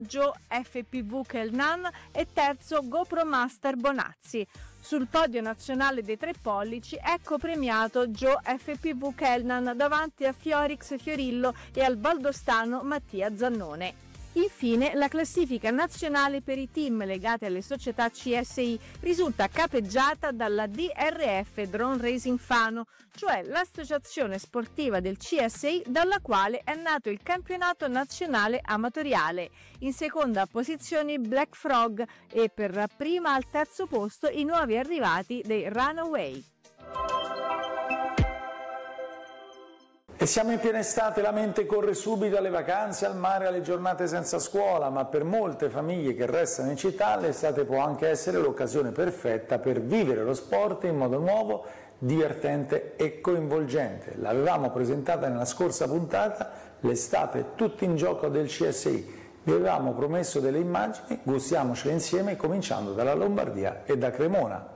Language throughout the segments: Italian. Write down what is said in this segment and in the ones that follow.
FPV Kelnan e terzo GoPro Master Bonazzi. Sul podio nazionale dei 3 pollici ecco premiato Joe FPV Kelnan davanti a Fiorix Fiorillo e al valdostano Mattia Zannone. Infine, la classifica nazionale per i team legati alle società CSI risulta capeggiata dalla DRF Drone Racing Fano, cioè l'associazione sportiva del CSI dalla quale è nato il campionato nazionale amatoriale. In seconda posizione Black Frog e per prima al terzo posto i nuovi arrivati dei Runaway. E siamo in piena estate, la mente corre subito alle vacanze, al mare, alle giornate senza scuola, ma per molte famiglie che restano in città l'estate può anche essere l'occasione perfetta per vivere lo sport in modo nuovo, divertente e coinvolgente. L'avevamo presentata nella scorsa puntata, l'estate tutti in gioco del CSI. Vi avevamo promesso delle immagini, gustiamocele insieme cominciando dalla Lombardia e da Cremona.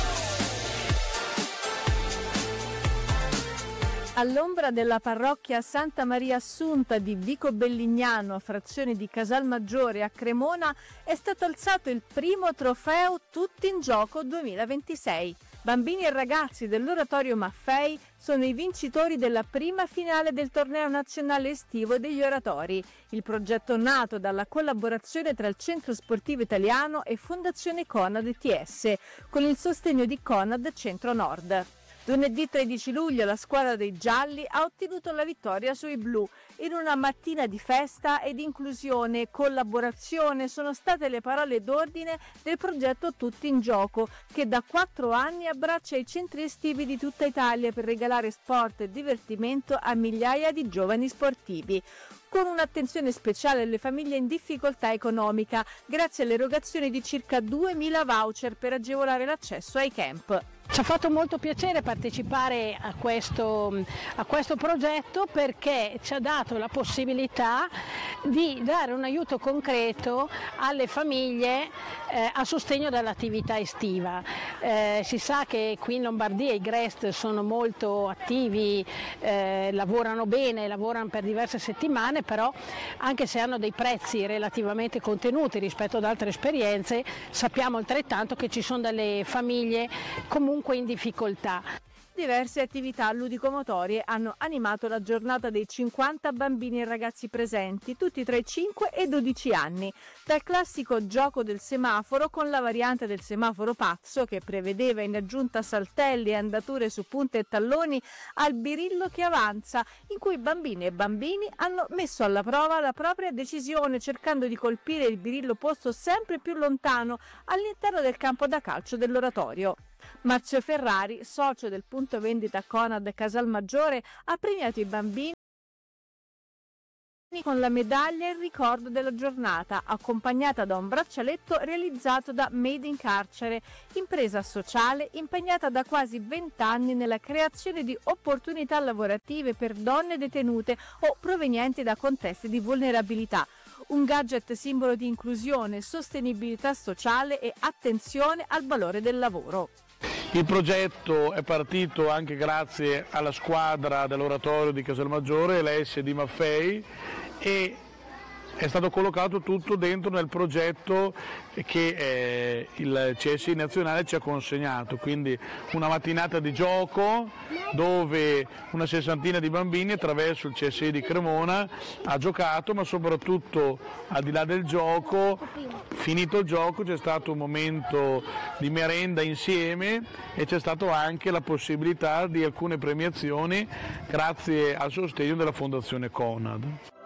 All'ombra della parrocchia Santa Maria Assunta di Vico Bellignano, frazione di Casalmaggiore a Cremona, è stato alzato il primo trofeo Tutti in Gioco 2026. Bambini e ragazzi dell'Oratorio Maffei sono i vincitori della prima finale del torneo nazionale estivo degli oratori, il progetto nato dalla collaborazione tra il Centro Sportivo Italiano e Fondazione Conad ETS, con il sostegno di Conad Centro Nord. Lunedì 13 luglio la squadra dei gialli ha ottenuto la vittoria sui blu. In una mattina di festa ed inclusione e collaborazione sono state le parole d'ordine del progetto Tutti in Gioco, che da 4 anni abbraccia i centri estivi di tutta Italia per regalare sport e divertimento a migliaia di giovani sportivi, con un'attenzione speciale alle famiglie in difficoltà economica, grazie all'erogazione di circa 2.000 voucher per agevolare l'accesso ai camp. Ci ha fatto molto piacere partecipare a questo progetto perché ci ha dato la possibilità di dare un aiuto concreto alle famiglie a sostegno dell'attività estiva. Si sa che qui in Lombardia i GREST sono molto attivi, lavorano bene, lavorano per diverse settimane, però anche se hanno dei prezzi relativamente contenuti rispetto ad altre esperienze, sappiamo altrettanto che ci sono delle famiglie comunque in difficoltà. Diverse attività ludico-motorie hanno animato la giornata dei 50 bambini e ragazzi presenti, tutti tra i 5 e i 12 anni. Dal classico gioco del semaforo con la variante del semaforo pazzo che prevedeva in aggiunta saltelli e andature su punte e talloni al birillo che avanza, in cui bambini e bambini hanno messo alla prova la propria decisione cercando di colpire il birillo posto sempre più lontano all'interno del campo da calcio dell'oratorio. Marzio Ferrari, socio del punto vendita Conad Casalmaggiore, ha premiato i bambini con la medaglia in ricordo della giornata, accompagnata da un braccialetto realizzato da Made in Carcere, impresa sociale impegnata da quasi 20 anni nella creazione di opportunità lavorative per donne detenute o provenienti da contesti di vulnerabilità. Un gadget simbolo di inclusione, sostenibilità sociale e attenzione al valore del lavoro. Il progetto è partito anche grazie alla squadra dell'Oratorio di Casalmaggiore, l'S di Maffei, e è stato collocato tutto dentro nel progetto che il CSI nazionale ci ha consegnato, quindi una mattinata di gioco dove una sessantina di bambini attraverso il CSI di Cremona ha giocato, ma soprattutto al di là del gioco, finito il gioco c'è stato un momento di merenda insieme e c'è stata anche la possibilità di alcune premiazioni grazie al sostegno della Fondazione Conad.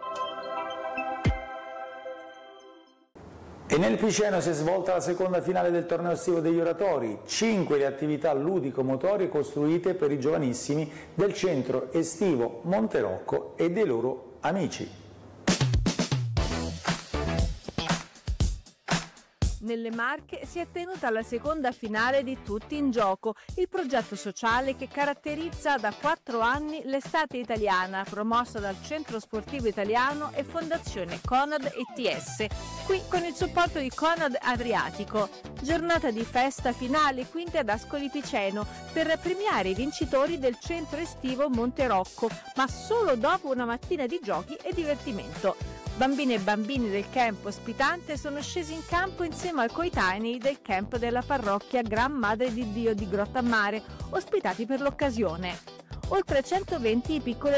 E nel Piceno si è svolta la seconda finale del torneo estivo degli oratori, 5 le attività ludico-motorie costruite per i giovanissimi del centro estivo Monterocco e dei loro amici. Nelle Marche si è tenuta la seconda finale di Tutti in Gioco, il progetto sociale che caratterizza da 4 anni l'estate italiana, promossa dal Centro Sportivo Italiano e Fondazione Conad ETS, qui con il supporto di Conad Adriatico. Giornata di festa finale quindi ad Ascoli Piceno per premiare i vincitori del centro estivo Monterocco, ma solo dopo una mattina di giochi e divertimento. Bambine e bambini del camp ospitante sono scesi in campo insieme ai coetanei del camp della parrocchia Gran Madre di Dio di Grottammare, ospitati per l'occasione. Oltre 120 i piccoli